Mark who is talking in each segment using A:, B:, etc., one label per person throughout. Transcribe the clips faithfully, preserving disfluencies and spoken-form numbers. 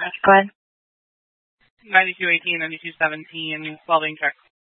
A: Go ahead.
B: ninety-two eighteen, ninety-two seventeen, welding check.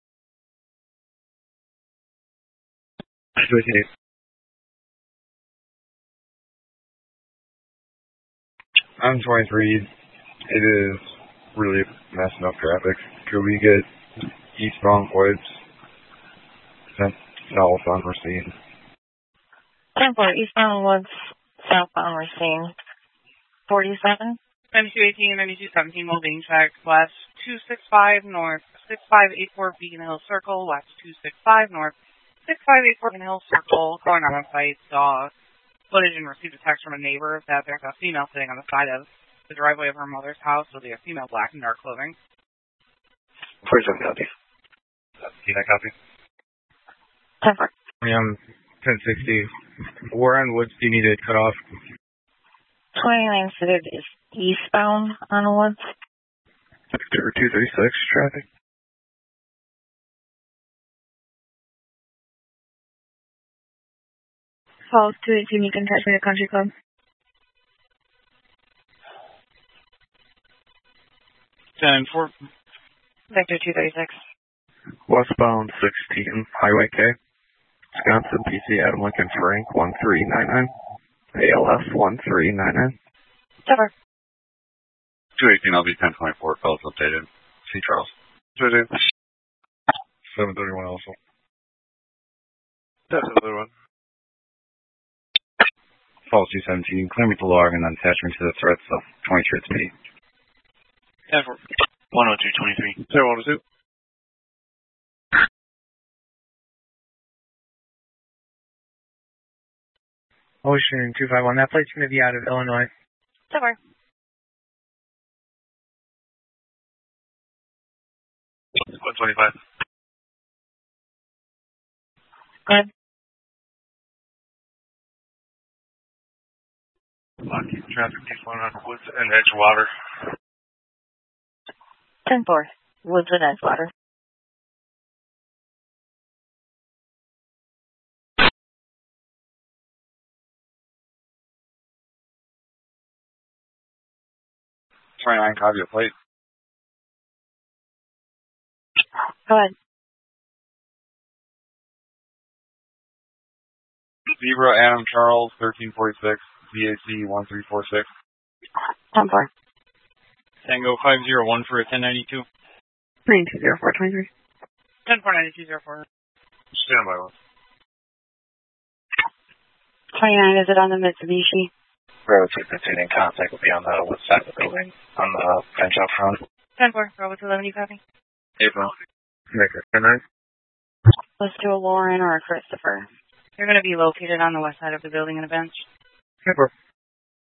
C: I'm twenty-three. It is really messing up traffic. Could we get eastbound Woods sent south on Racine?
A: ten four, eastbound Woods, southbound Racine. forty-seven?
B: ninety-two eighteen, ninety-two seventeen, welding check. West two six five, north six five eight four Beacon Hill Circle. West two six five, north six five eight four Beacon Hill Circle. Going on site, saw footage and received a text from a neighbor that there's a female sitting on the side of the driveway of her mother's house with a female black and dark clothing.
C: forty-seven copy. Can I copy?
A: ten four.
C: Um, ten sixty. Where on Woods do you need it cut off?
A: twenty-nine suited is eastbound on Woods.
C: Sector two thirty-six, traffic.
A: Falls two eighteen, you can catch me at Country Club.
C: ten four.
A: Vector two thirty-six.
C: Westbound sixteen, Highway K. Wisconsin, P C, Adam Lincoln, Frank, one three nine nine. A L S, one three nine nine.
A: Cover.
C: two eighteen, I'll be ten twenty-four, fellas updated. C. Charles. two eighteen. seven thirty-one also. seven thirty-one. Falls two seventeen, clear me to log and then attachment to the threats of twenty-two at speed.
D: ten four. one oh two twenty-three.
C: zero one oh two.
E: Ocean two five one, that plate's going to be out of Illinois.
A: Cover.
C: one twenty-five.
A: Go ahead.
C: Blocking traffic defund on Woods and Edgewater.
A: ten four. Woods and Edgewater.
C: twenty-nine, copy of plate.
A: Go ahead.
C: Zebra, Adam Charles, thirteen forty-six, V A C one three four six.
A: ten four.
D: Tango five zero one for a ten ninety-two.
A: nine two zero four twenty-three.
B: ten four ninety-two zero four.
C: Stand by one.
A: twenty-nine, is it on the Mitsubishi?
C: Road sixteen in contact will be on the west side of the building, on the bench out front.
B: ten four, Bravo two eleven, you copy?
C: April. Maker, ten nine.
A: Let's do a Lauren or a Christopher.
B: They're going to be located on the west side of the building in a bench.
C: April.